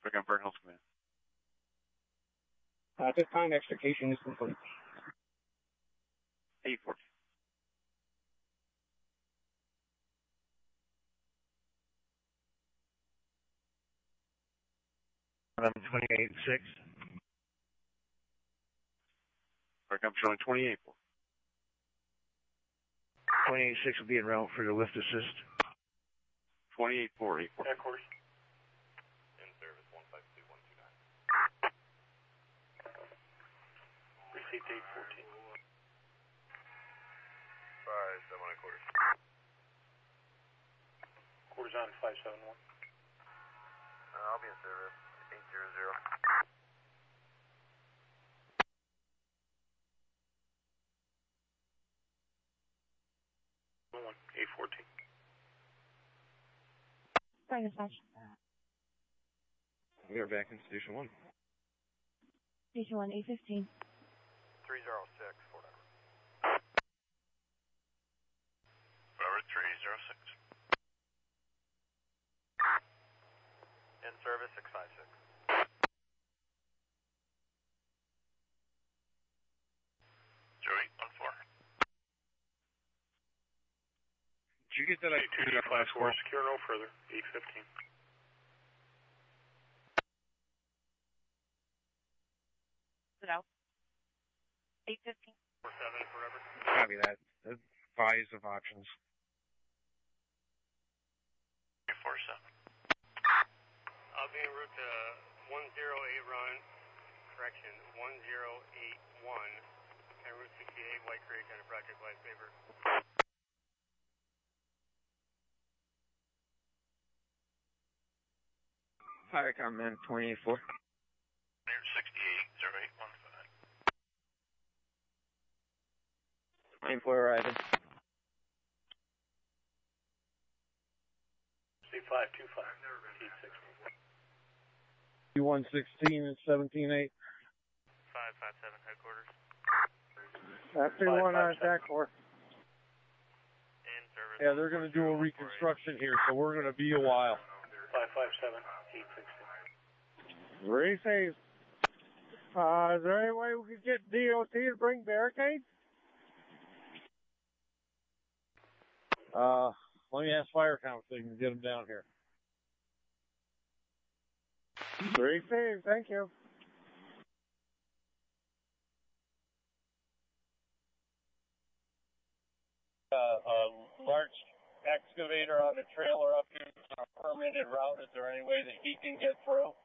Break on Burn Hills Command. At this time, extrication is complete. 814. I'm 28.6. Break up showing 28. 28.6 will be en route for the lift assist. 28-4, 8-4. Headquarters. In service 152-129. Received 814. 5-7 quarters. Quarters on 571. I'll be in service 800. 814. Sorry, dispatch. We are back in Station 1. Station 1, 815. 306, Fort Edward. Forever 306. In service 656. Joey, 1-4. Did you get that? 8254, secure no further. 815. Sit out. 815. 47 forever. Copy that. Advise of options. 847. I'll be en route to 108 run, correction, 1081, and Route 68, White Creek, and a Project Lifesaver. Fire command 28-4. 68, 0815. 9-4 arriving. C525. 860. 116 and 17-8. 557 headquarters. That's the one on deck for. In service. Yeah, they're going to do a reconstruction here, so we're going to be a while. 557, 860. Very safe. Is there any way we could get DOT to bring barricades? Let me ask fire count so you can get them down here. Very safe, thank you. Large excavator on the trailer up here on a permitted route. Is there any way that he can get through?